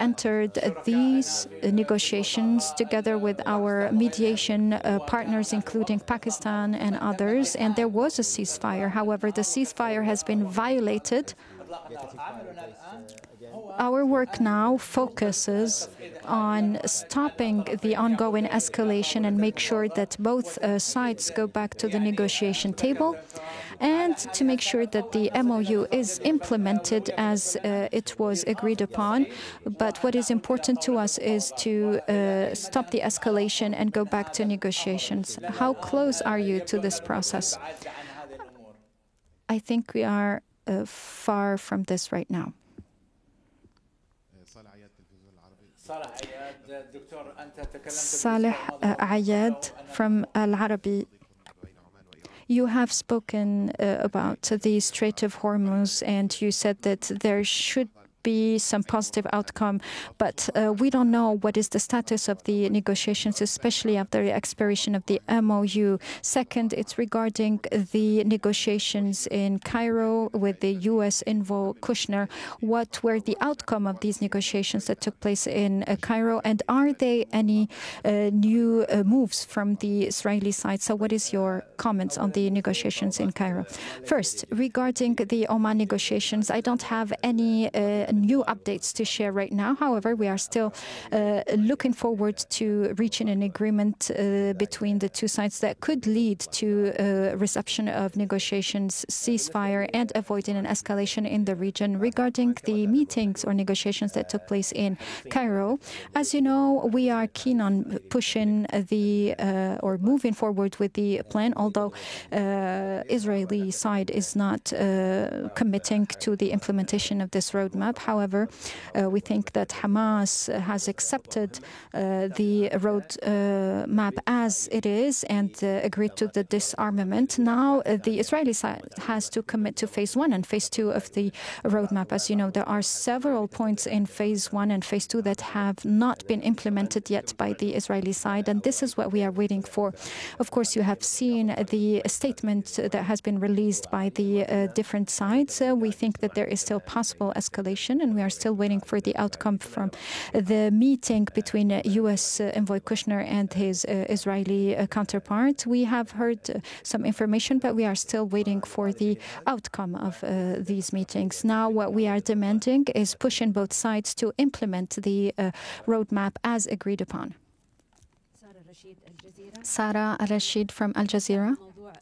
entered these negotiations together with our mediation partners, including Pakistan and others, and there was a ceasefire. However, the ceasefire has been violated. Our work now focuses on stopping the ongoing escalation and make sure that both sides go back to the negotiation table, and to make sure that the MOU is implemented as it was agreed upon. But what is important to us is to stop the escalation and go back to negotiations. How close are you to this process? I think we are far from this right now. Saleh Ayad from Al Arabi. You have spoken about the Strait of Hormuz, and you said that there should be some positive outcome, but we don't know what is the status of the negotiations, especially after the expiration of the MOU. Second, it's regarding the negotiations in Cairo with the U.S. envoy Kushner. What were the outcome of these negotiations that took place in Cairo, and are there any new moves from the Israeli side? So what is your comments on the negotiations in Cairo? First, regarding the Oman negotiations, I don't have any new updates to share right now. However, we are still looking forward to reaching an agreement between the two sides that could lead to resumption of negotiations, ceasefire, and avoiding an escalation in the region. Regarding the meetings or negotiations that took place in Cairo, as you know, we are keen on pushing or moving forward with the plan, although Israeli side is not committing to the implementation of this roadmap. However, we think that Hamas has accepted the roadmap as it is and agreed to the disarmament. Now, the Israeli side has to commit to phase 1 and phase 2 of the roadmap. As you know, there are several points in phase 1 and phase 2 that have not been implemented yet by the Israeli side, and this is what we are waiting for. Of course, you have seen the statement that has been released by the different sides. We think that there is still possible escalation, and we are still waiting for the outcome from the meeting between U.S. envoy Kushner and his Israeli counterpart. We have heard some information, but we are still waiting for the outcome of these meetings. Now, what we are demanding is pushing both sides to implement the roadmap as agreed upon. Sarah Al-Rashid from Al Jazeera.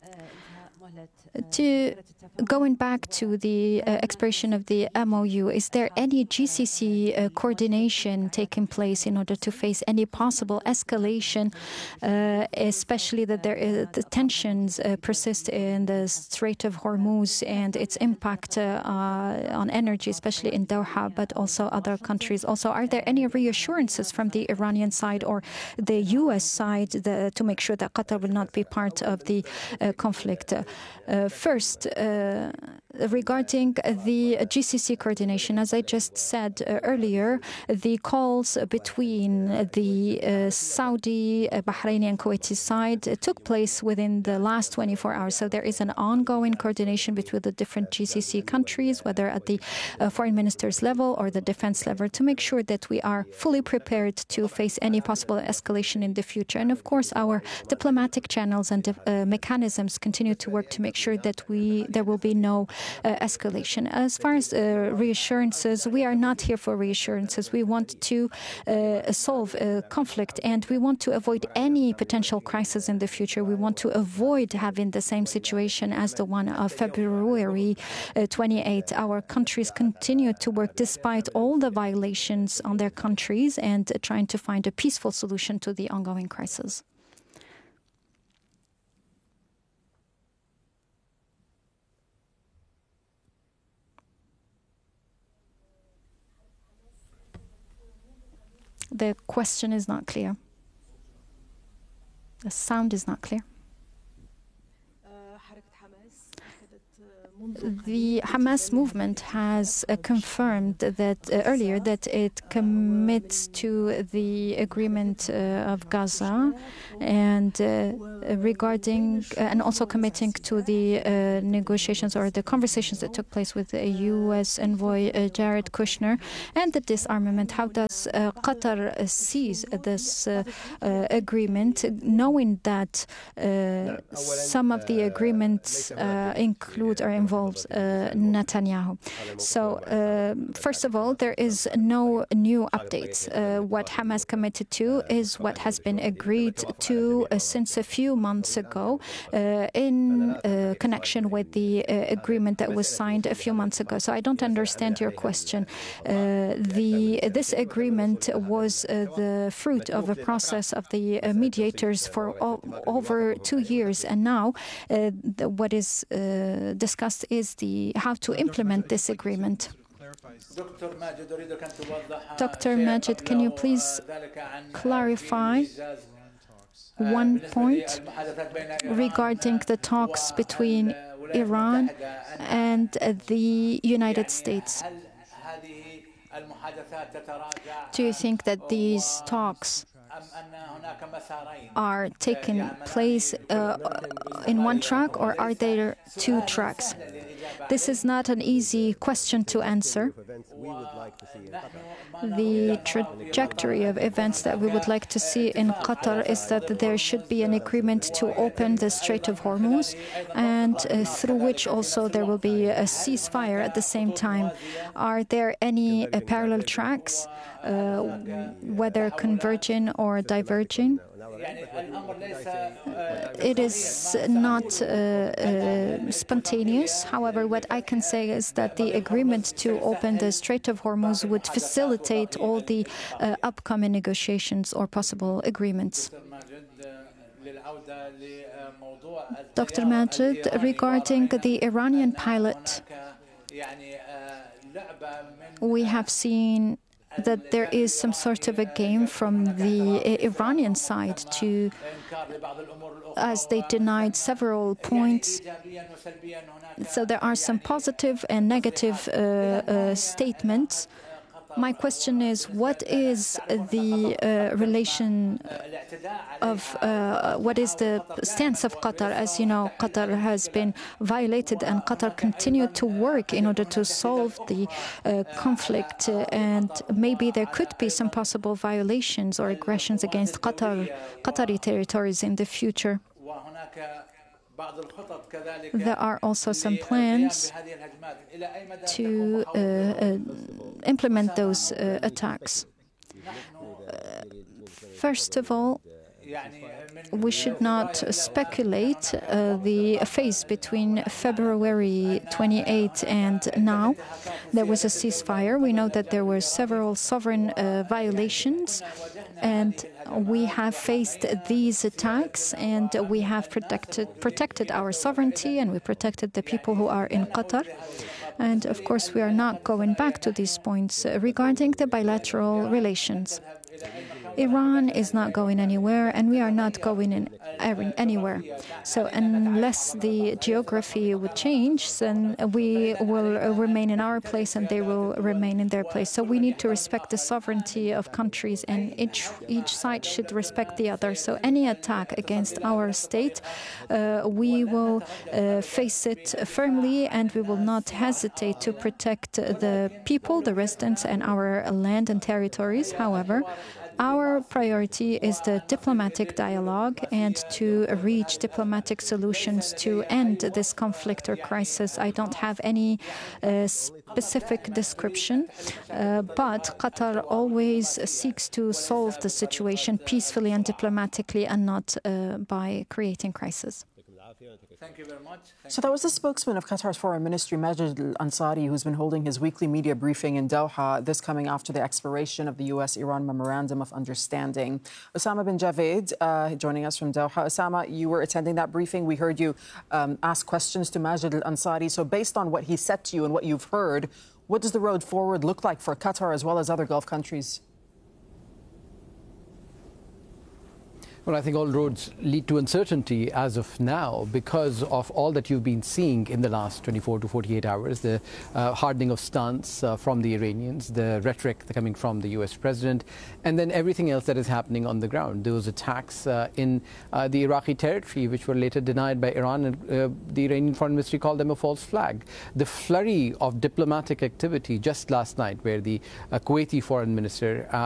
Going back to the expiration of the MOU, is there any GCC coordination taking place in order to face any possible escalation, especially that the tensions persist in the Strait of Hormuz and its impact on energy, especially in Doha, but also other countries? Also, are there any reassurances from the Iranian side or the U.S. side to make sure that Qatar will not be part of the conflict? First, regarding the GCC coordination, as I just said earlier, the calls between the Saudi, Bahraini, and Kuwaiti side took place within the last 24 hours. So there is an ongoing coordination between the different GCC countries, whether at the foreign ministers level or the defense level, to make sure that we are fully prepared to face any possible escalation in the future. And of course, our diplomatic channels and mechanisms continue to work to make sure that there will be no escalation. As far as reassurances, we are not here for reassurances. We want to solve a conflict, and we want to avoid any potential crisis in the future. We want to avoid having the same situation as the one of February 28. Our countries continue to work despite all the violations on their countries and trying to find a peaceful solution to the ongoing crisis. The question is not clear. The sound is not clear. The Hamas movement has confirmed that earlier that it commits to the agreement of Gaza and regarding and also committing to the negotiations or the conversations that took place with U.S. envoy Jared Kushner and the disarmament. How does Qatar sees this agreement, knowing that some of the agreements include or involves Netanyahu? So, first of all, there is no new updates. What Hamas committed to is what has been agreed to since a few months ago in connection with the agreement that was signed a few months ago. So I don't understand your question. This agreement was the fruit of a process of the mediators for over 2 years, and now what is discussed is how to implement this agreement. Dr. Majid, can you please clarify one point regarding the talks between Iran and the United States? Do you think that these talks are taking place in one track, or are there two tracks? This is not an easy question to answer. The trajectory of events that we would like to see in Qatar is that there should be an agreement to open the Strait of Hormuz, and through which also there will be a ceasefire at the same time. Are there any parallel tracks, whether converging or diverging? It is not spontaneous. However, what I can say is that the agreement to open the Strait of Hormuz would facilitate all the upcoming negotiations or possible agreements. Dr. Majid, regarding the Iranian pilot, we have seen that there is some sort of a game from the Iranian side as they denied several points. So there are some positive and negative statements. My question is, what is the relation of, what is the stance of Qatar? As you know, Qatar has been violated, and Qatar continued to work in order to solve the conflict, and maybe there could be some possible violations or aggressions against Qatari territories in the future. There are also some plans to implement those attacks. First of all, we should not speculate the phase between February 28 and now. There was a ceasefire. We know that there were several sovereign violations, and we have faced these attacks, and we have protected our sovereignty, and we protected the people who are in Qatar. And of course, we are not going back to these points. Regarding the bilateral relations, Iran is not going anywhere, and we are not going anywhere. So unless the geography would change, then we will remain in our place and they will remain in their place. So we need to respect the sovereignty of countries, and each side should respect the other. So any attack against our state, we will face it firmly, and we will not hesitate to protect the people, the residents, and our land and territories. However, our priority is the diplomatic dialogue and to reach diplomatic solutions to end this conflict or crisis. I don't have any specific description, but Qatar always seeks to solve the situation peacefully and diplomatically, and not by creating crisis. Thank you very much. So that was the spokesman of Qatar's Foreign Ministry, Majid Al-Ansari, who's been holding his weekly media briefing in Doha, this coming after the expiration of the U.S.-Iran Memorandum of Understanding. Osama bin Javed, joining us from Doha. Osama, you were attending that briefing. We heard you ask questions to Majid Al-Ansari. So based on what he said to you and what you've heard, what does the road forward look like for Qatar as well as other Gulf countries? Well, I think all roads lead to uncertainty as of now because of all that you've been seeing in the last 24 to 48 hours, the hardening of stance from the Iranians, the rhetoric coming from the US president, and then everything else that is happening on the ground. Those attacks in the Iraqi territory, which were later denied by Iran, and the Iranian Foreign Ministry called them a false flag. The flurry of diplomatic activity just last night, where the Kuwaiti foreign minister